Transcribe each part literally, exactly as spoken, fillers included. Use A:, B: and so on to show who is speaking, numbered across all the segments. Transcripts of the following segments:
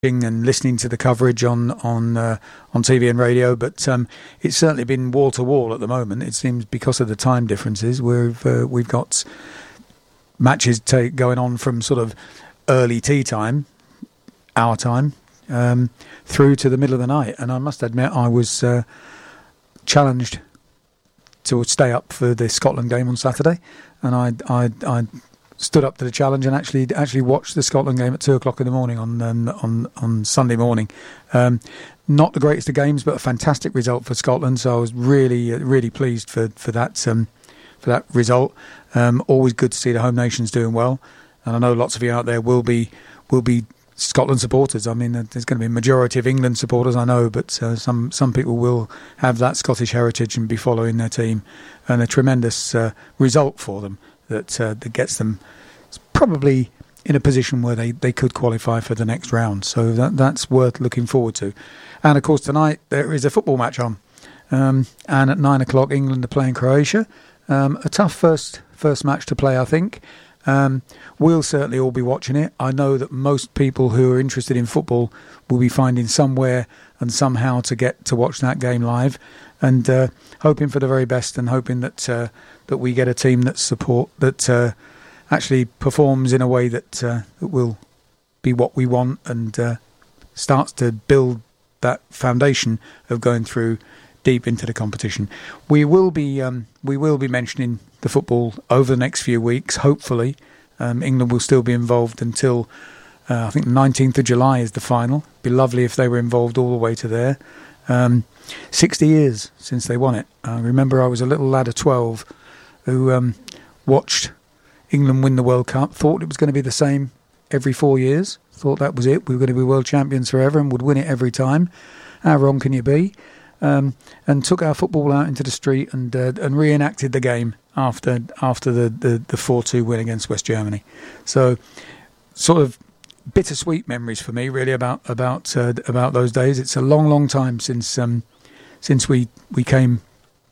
A: and listening to the coverage on on uh, on T V and radio, but um, it's certainly been wall to wall at the moment. It seems because of the time differences, we've uh, we've got matches take, going on from sort of early tea time, our time, um, through to the middle of the night. And I must admit, I was uh, challenged to stay up for the Scotland game on Saturday, and I I. I stood up to the challenge and actually actually watched the Scotland game at two o'clock in the morning on um, on on Sunday morning. Um, not the greatest of games, but a fantastic result for Scotland. So I was really really pleased for for that um, for that result. Um, always good to see the home nations doing well, and I know lots of you out there will be will be Scotland supporters. I mean, there's going to be a majority of England supporters, I know, but uh, some some people will have that Scottish heritage and be following their team, and a tremendous uh, result for them. That uh, that gets them probably in a position where they, they could qualify for the next round. So that that's worth looking forward to. And of course tonight there is a football match on, um, and at nine o'clock England are playing Croatia. Um, a tough first first match to play, I think. Um, we'll certainly all be watching it. I know that most people who are interested in football will be finding somewhere and somehow to get to watch that game live, and uh, hoping for the very best, and hoping that uh, that we get a team that support that uh, actually performs in a way that, uh, that will be what we want, and uh, starts to build that foundation of going through deep into the competition. We will be um, we will be mentioning the football over the next few weeks. Hopefully, um, England will still be involved until uh, I think the nineteenth of July is the final. Be lovely if they were involved all the way to there. Um, sixty years since they won it. I remember I was a little lad of twelve who um, watched England win the World Cup, thought it was going to be the same every four years, thought that was it, we were going to be world champions forever and would win it every time. How wrong can you be? Um, and took our football out into the street and uh, and reenacted the game after after the, the, the four two win against West Germany. So sort of bittersweet memories for me, really, about about uh, about those days. It's a long, long time since um, since we, we came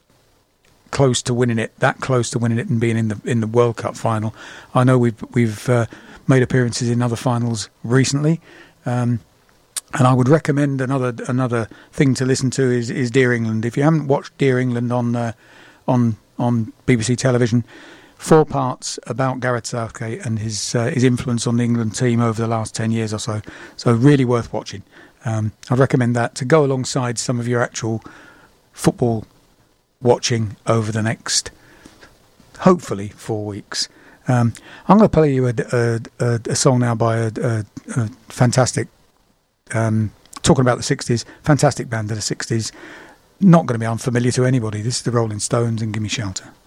A: close to winning it, that close to winning it and being in the in the World Cup final. I know we've we've uh, made appearances in other finals recently, um, and I would recommend another another thing to listen to is, is Dear England. If you haven't watched Dear England on uh, on on B B C television, four parts about Gareth Southgate and his uh, his influence on the England team over the last ten years or so. So really worth watching. Um, I'd recommend that to go alongside some of your actual football watching over the next, hopefully, four weeks. Um, I'm going to play you a, a, a, a song now by a, a, a fantastic, um, talking about the sixties, fantastic band of the sixties. Not going to be unfamiliar to anybody. This is the Rolling Stones and Gimme Shelter.